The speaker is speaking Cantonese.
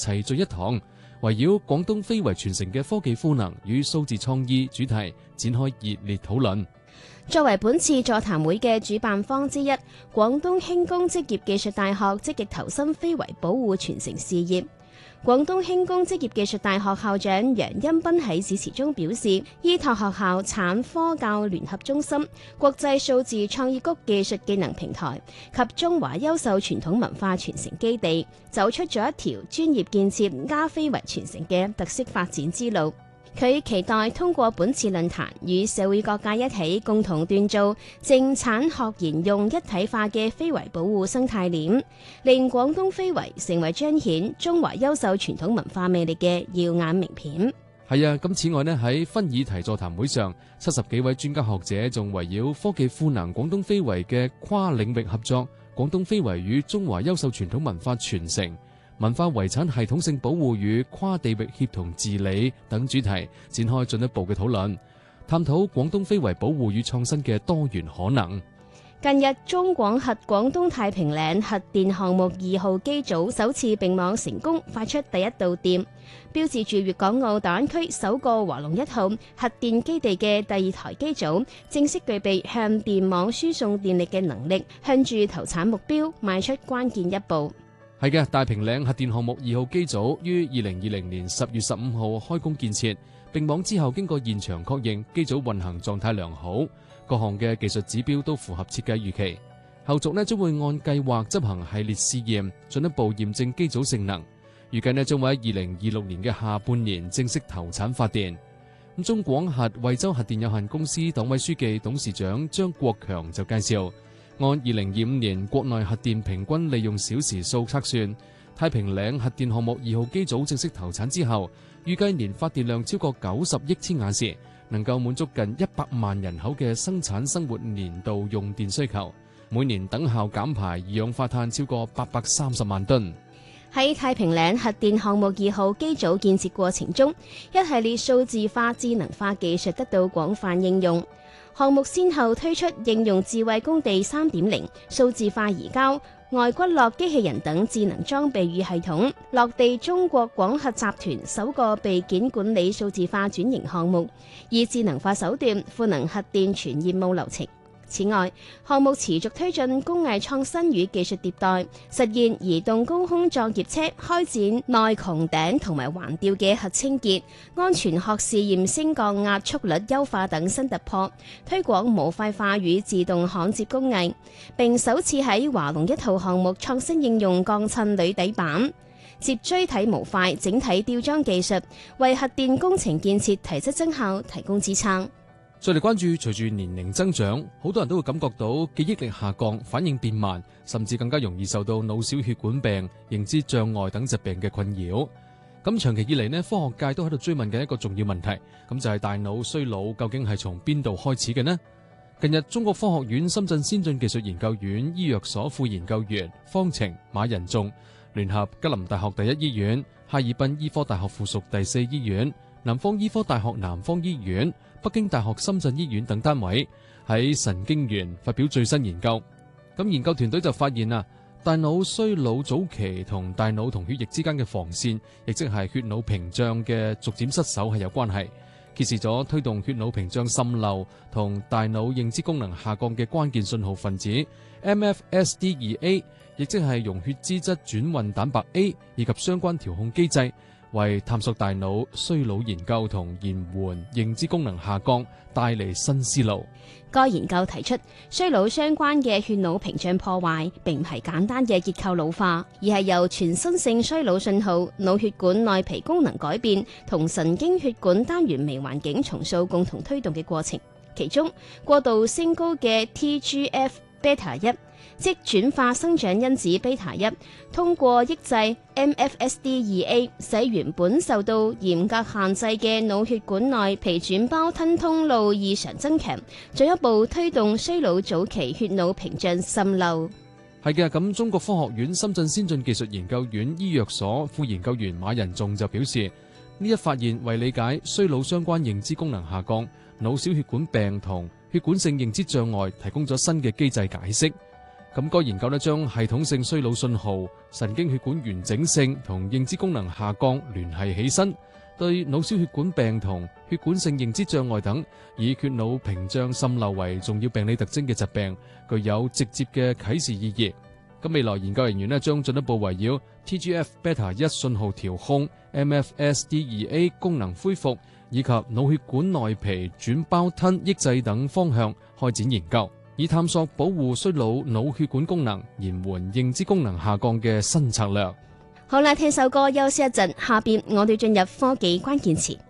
齊聚一堂，圍繞廣東非遺傳承嘅科技賦能與數字創意主題展開熱烈討論。 作為本次座談會嘅主辦方之一，廣東輕工職業技術大學積極投身非遺保護傳承事業。廣東輕工職業技術大學校長楊恩斌喺致辭中表示，依託學校產科教聯合中心、國際數字創意谷技術技能平台及中華優秀傳統文化傳承基地，走出咗一條專業建設家非遺傳承嘅特色發展之路。佢期待通過本次論壇與社會各界一起共同鍛造正產學研用一體化嘅非遺保護生態鏈，令廣東非遺成為彰顯中華優秀傳統文化魅力嘅耀眼名片。 係啊，咁此外呢，喺分議題座談會上，70幾位專家學者仲圍繞科技賦能廣東非遺嘅跨領域合作、廣東非遺與中華優秀傳統文化傳承、文化遺產系統性保護與跨地域協同治理等主題展開進一步嘅討論，探討廣東非遺保護與創新嘅多元可能。 近日，中廣核廣東太平嶺核電項目2號機組首次並網成功發出第一道電，標誌住粵港澳大灣區首個華龍1號核電基地嘅第2台機組正式具備向電網輸送電力嘅能力，向住投產目標邁出關鍵一步。 係嘅，太平嶺核電項目2號機組於2020年10月15號開工建設，並網之後經過現場確認，機組運行狀態良好，各項嘅技術指標都符合設計預期。後續呢將會按計劃執行系列試驗，進一步驗證機組性能。預計呢將會喺2026年嘅下半年正式投產發電。咁中廣核惠州核電有限公司黨委書記、董事長張國強就介紹，按2025年國內核電平均利用小時數測算，太平嶺核電項目2號機組正式投產之後，預計年發電量超過90億千瓦時，能夠滿足近100萬人口嘅生產生活年度用電需求，每年等效減排二氧化碳超過830萬噸。 喺太平嶺核電項目2號機組建設過程中，一系列數字化、智能化技術得到廣泛應用。項目先後推出應用智慧工地 3.0、數字化移交、外骨骼機器人等智能裝備與系統，落地中國廣核集團首個備件管理數字化轉型項目，以智能化手段賦能核電全業務流程。此外，項目持續推進工藝創新與技術迭代，實現移動高空作業車開展內穹頂同埋橫吊嘅核清潔、安全殼試驗升降壓縮率優化等新突破，推廣模塊化與自動焊接工藝，並首次喺華龍1號項目創新應用鋼襯鋁底板、接錐體模塊整體吊裝技術，為核電工程建設提質增效提供支撐。 再嚟關注，隨住年齡增長，好多人都會感覺到記憶力下降、反應變慢，甚至更加容易受到腦小血管病、認知障礙等疾病嘅困擾。咁長期以嚟呢，科學界都喺度追問緊一個重要問題，咁就係大腦衰老究竟係從邊度開始嘅呢？近日，中國科學院深圳先進技術研究院醫藥所副研究員方晴、馬仁仲聯合吉林大學第一醫院、哈爾濱醫科大學附屬第4醫院、南方醫科大學南方醫院、北京大學深圳醫院等單位喺神經元發表最新研究。咁研究團隊就發現啊，大腦衰老早期同大腦同血液之間嘅防線，亦即係血腦屏障嘅逐漸失守係有關係，揭示咗推動血腦屏障滲漏同大腦認知功能下降嘅關鍵信號分子 MFSD2A， 亦即係溶血脂質轉運蛋白 A 以及相關調控機制，為探索大腦衰老研究同延緩認知功能下降帶嚟新思路。 該研究提出，衰老相關嘅血腦屏障破壞並唔係簡單嘅結構老化，而係由全身性衰老信號、腦血管內皮功能改變同神經血管單元微環境重塑共同推動嘅過程。其中，過度升高嘅 TGF beta1，即轉化生長因子 beta1，通過抑制 MFSD2A， 使原本受到嚴格限制嘅腦血管內皮轉胞吞通路異常增強，進一步推動衰老早期血腦屏障滲漏。 係嘅，咁中國科學院深圳先進技術研究院醫藥所副研究員馬仁仲就表示，呢一發現為理解衰老相關認知功能下降、腦小血管病同血管性認知障礙提供咗新嘅機制解釋。 咁該研究呢將系統性衰老信號、神經血管完整性同認知功能下降聯繫起身，對腦小血管病同血管性認知障礙等以缺腦屏障滲漏為重要病理特徵嘅疾病，具有直接嘅啟示意義。咁未來研究人員呢將進一步圍繞 TGF-beta1 信號調控、MFSD2A 功能恢復以及腦血管內皮轉胞吞抑制等方向開展研究，以探索保護衰老腦血管功能、延緩認知功能下降嘅新策略。 好啦，聽首歌休息一陣，下邊我哋進入科技關鍵詞。